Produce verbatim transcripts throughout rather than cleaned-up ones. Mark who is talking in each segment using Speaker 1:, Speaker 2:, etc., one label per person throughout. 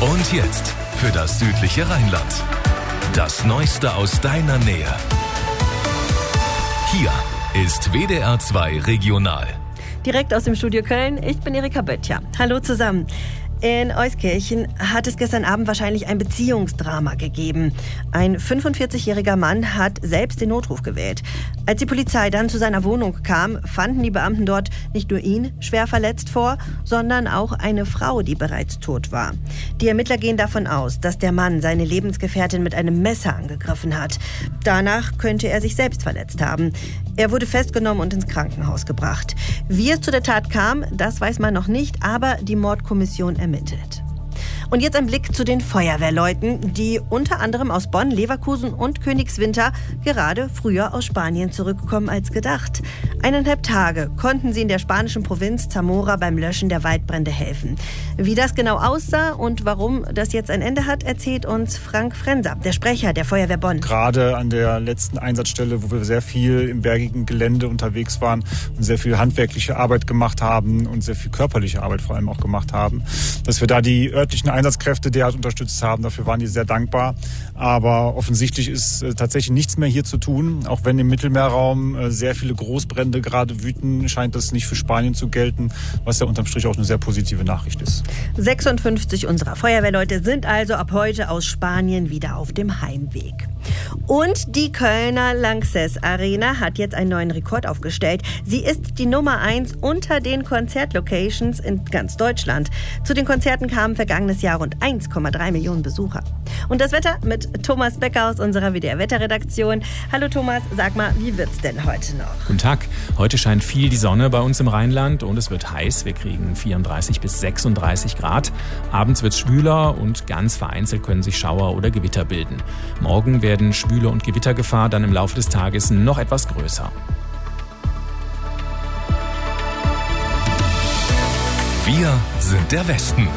Speaker 1: Und jetzt für das südliche Rheinland. Das Neueste aus deiner Nähe. Hier ist W D R zwei Regional.
Speaker 2: Direkt aus dem Studio Köln, ich bin Erika Böttcher. Hallo zusammen. In Euskirchen hat es gestern Abend wahrscheinlich ein Beziehungsdrama gegeben. Ein fünfundvierzigjähriger Mann hat selbst den Notruf gewählt. Als die Polizei dann zu seiner Wohnung kam, fanden die Beamten dort nicht nur ihn schwer verletzt vor, sondern auch eine Frau, die bereits tot war. Die Ermittler gehen davon aus, dass der Mann seine Lebensgefährtin mit einem Messer angegriffen hat. Danach könnte er sich selbst verletzt haben. Er wurde festgenommen und ins Krankenhaus gebracht. Wie es zu der Tat kam, das weiß man noch nicht, aber die Mordkommission ermittelt. Und jetzt ein Blick zu den Feuerwehrleuten, die unter anderem aus Bonn, Leverkusen und Königswinter gerade früher aus Spanien zurückkommen als gedacht. Eineinhalb Tage konnten sie in der spanischen Provinz Zamora beim Löschen der Waldbrände helfen. Wie das genau aussah und warum das jetzt ein Ende hat, erzählt uns Frank Frenser, der Sprecher der Feuerwehr Bonn.
Speaker 3: Gerade an der letzten Einsatzstelle, wo wir sehr viel im bergigen Gelände unterwegs waren und sehr viel handwerkliche Arbeit gemacht haben und sehr viel körperliche Arbeit vor allem auch gemacht haben, dass wir da die örtlichen Einsatzkräfte derart unterstützt haben. Dafür waren die sehr dankbar. Aber offensichtlich ist äh, tatsächlich nichts mehr hier zu tun. Auch wenn im Mittelmeerraum äh, sehr viele Großbrände gerade wüten, scheint das nicht für Spanien zu gelten, was ja unterm Strich auch eine sehr positive Nachricht ist.
Speaker 2: sechsundfünfzig unserer Feuerwehrleute sind also ab heute aus Spanien wieder auf dem Heimweg. Und die Kölner Lanxess Arena hat jetzt einen neuen Rekord aufgestellt. Sie ist die Nummer eins unter den Konzertlocations in ganz Deutschland. Zu den Konzerten kamen vergangenes Jahr rund eins Komma drei Millionen Besucher. Und das Wetter mit Thomas Becker aus unserer W D R-Wetterredaktion. Hallo Thomas, sag mal, wie wird's denn heute noch?
Speaker 4: Guten Tag. Heute scheint viel die Sonne bei uns im Rheinland und es wird heiß. Wir kriegen vierunddreißig bis sechsunddreißig Grad. Abends wird's schwüler und ganz vereinzelt können sich Schauer oder Gewitter bilden. Morgen werden Schwüle und Gewittergefahr dann im Laufe des Tages noch etwas größer.
Speaker 1: Wir sind der Westen.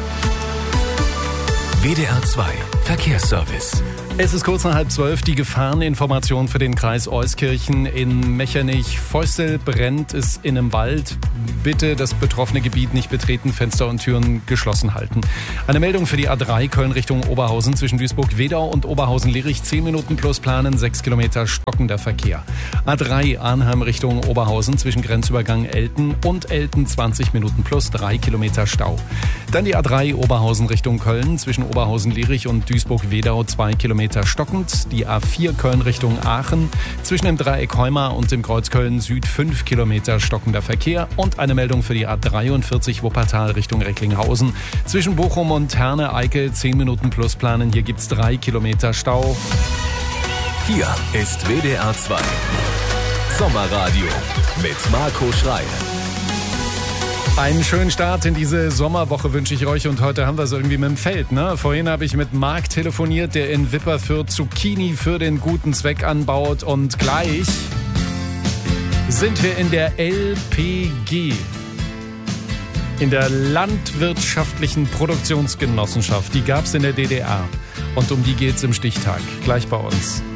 Speaker 1: W D R zwei Verkehrsservice.
Speaker 5: Es ist kurz nach halb zwölf, die Gefahreninformation für den Kreis Euskirchen. In Mechernich-Feustel brennt es in einem Wald. Bitte das betroffene Gebiet nicht betreten, Fenster und Türen geschlossen halten. Eine Meldung für die A drei Köln Richtung Oberhausen zwischen Duisburg-Wedau und Oberhausen-Lierich. zehn Minuten plus planen, sechs Kilometer stockender Verkehr. A drei Arnheim Richtung Oberhausen zwischen Grenzübergang Elten und Elten zwanzig Minuten plus, drei Kilometer Stau. Dann die A drei Oberhausen Richtung Köln zwischen Oberhausen-Lierich und Duisburg-Wedau, zwei Kilometer stockend. Die A vier Köln Richtung Aachen zwischen dem Dreieck Heumar und dem Kreuz Köln Süd, fünf Kilometer stockender Verkehr. Und eine Meldung für die A dreiundvierzig Wuppertal Richtung Recklinghausen zwischen Bochum und Herne-Eickel, zehn Minuten plus planen. Hier gibt's drei Kilometer Stau.
Speaker 1: Hier ist W D R zwei Sommerradio mit Marco Schrei.
Speaker 5: Einen schönen Start in diese Sommerwoche wünsche ich euch und heute haben wir es irgendwie mit dem Feld. Ne? Vorhin habe ich mit Marc telefoniert, der in Wipperfürth Zucchini für den guten Zweck anbaut und gleich sind wir in der L P G, in der Landwirtschaftlichen Produktionsgenossenschaft. Die gab es in der D D R und um die geht es im Stichtag, gleich bei uns.